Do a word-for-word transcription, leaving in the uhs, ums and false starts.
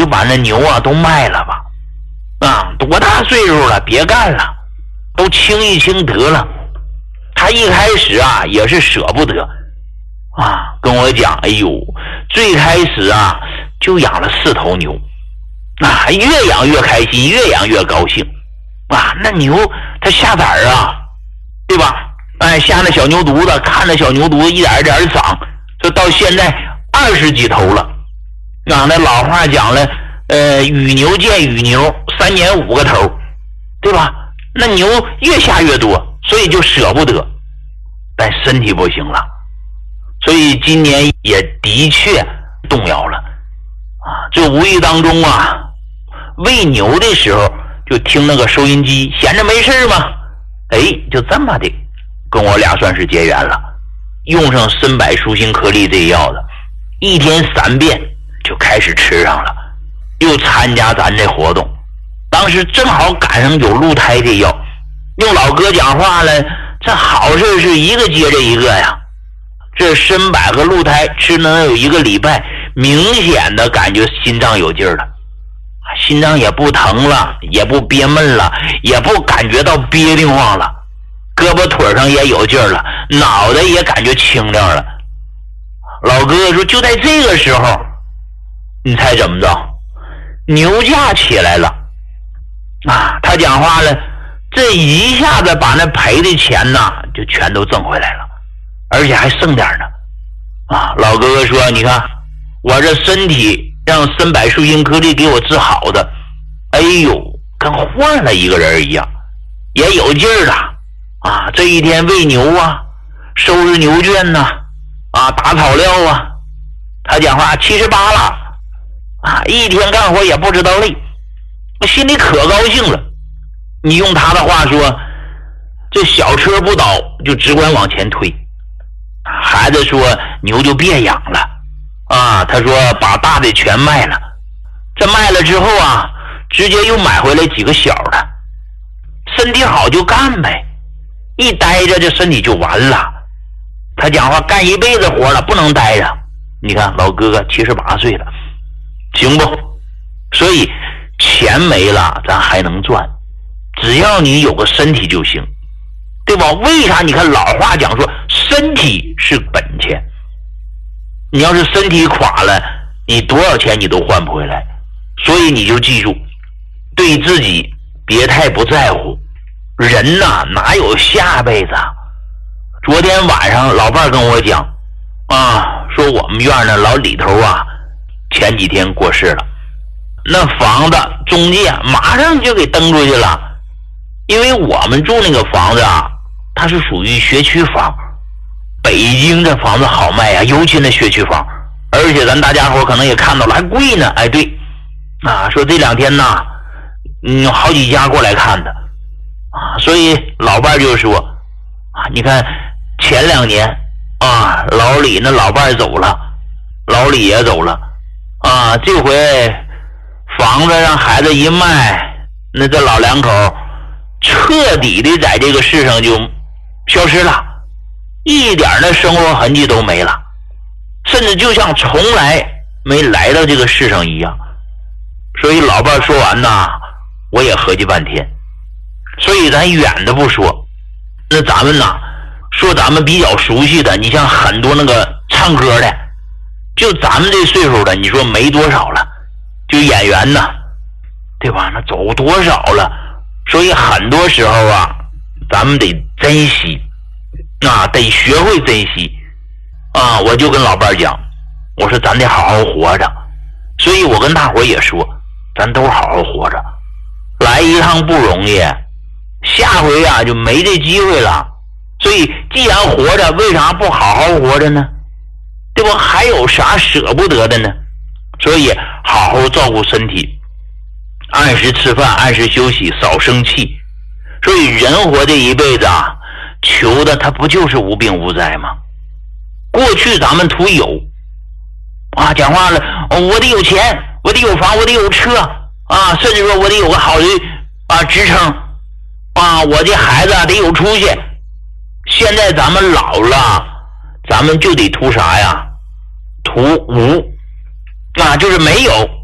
就把那牛啊都卖了吧，啊，多大岁数了，别干了，都清一清得了。他一开始啊也是舍不得啊，跟我讲，哎呦，最开始啊就养了四头牛，啊，越养越开心，越养越高兴啊。那牛它下崽儿啊，对吧？哎，下那小牛犊子，看着小牛犊子一点一点长，就到现在二十几头了。啊，那老话讲了，呃，与牛见与牛，三年五个头，对吧？那牛越下越多，所以就舍不得，但身体不行了，所以今年也的确动摇了啊。这无意当中啊，喂牛的时候就听那个收音机，闲着没事嘛，哎，就这么的跟我俩算是结缘了，用上参柏舒心颗粒这药的，一天三遍就开始吃上了，又参加咱这活动，当时正好赶上有鹿胎这药，用老哥讲话了，这好事是一个接着一个呀。这参柏和鹿胎吃能有一个礼拜，明显的感觉心脏有劲儿了，心脏也不疼了，也不憋闷了，也不感觉到憋得慌了，胳膊腿上也有劲儿了，脑袋也感觉清亮了。老哥说就在这个时候，你猜怎么着？牛价起来了啊！他讲话了，这一下子把那赔的钱呐就全都挣回来了，而且还剩点呢啊！老哥哥说，你看我这身体让参柏舒心颗粒给我治好的，哎呦，跟换了一个人一样，也有劲儿了啊！这一天喂牛啊，收拾牛圈呐，啊，打草料啊，他讲话七十八了啊，一天干活也不知道累，我心里可高兴了。你用他的话说，这小车不倒就只管往前推。孩子说牛就别养了啊，他说把大的全卖了，这卖了之后啊，直接又买回来几个小的，身体好就干呗，一待着这身体就完了。他讲话干一辈子活了，不能待着。你看老哥哥七十八岁了，行不？所以钱没了咱还能赚，只要你有个身体就行，对吧？为啥？你看老话讲说身体是本钱，你要是身体垮了，你多少钱你都换不回来。所以你就记住，对自己别太不在乎，人呐哪有下辈子啊？昨天晚上老伴跟我讲啊，说我们院的老李头啊前几天过世了，那房子中介马上就给登出去了。因为我们住那个房子啊，它是属于学区房，北京这房子好卖啊，尤其那学区房，而且咱大家伙可能也看到了，还贵呢。哎，对啊，说这两天呢嗯，好几家过来看的啊，所以老伴就说啊，你看前两年啊，老李那老伴走了，老李也走了啊，这回房子让孩子一卖，那这老两口彻底的在这个世上就消失了，一点的生活痕迹都没了，甚至就像从来没来到这个世上一样。所以老伴说完呐，我也合计半天。所以咱远的不说，那咱们呐说咱们比较熟悉的，你像很多那个唱歌的，就咱们这岁数的，你说没多少了，就演员呢，对吧？那走多少了？所以很多时候啊，咱们得珍惜啊，得学会珍惜啊。我就跟老伴讲，我说咱得好好活着。所以我跟大伙也说，咱都好好活着，来一趟不容易，下回啊就没这机会了。所以既然活着，为啥不好好活着呢？对吧？还有啥舍不得的呢？所以好好照顾身体，按时吃饭，按时休息，少生气。所以人活这一辈子啊，求的他不就是无病无灾吗？过去咱们图有啊，讲话了，我得有钱，我得有房，我得有车啊，甚至说我得有个好的啊职称啊，我这孩子啊得有出息。现在咱们老了，咱们就得图啥呀？图无啊，就是没有。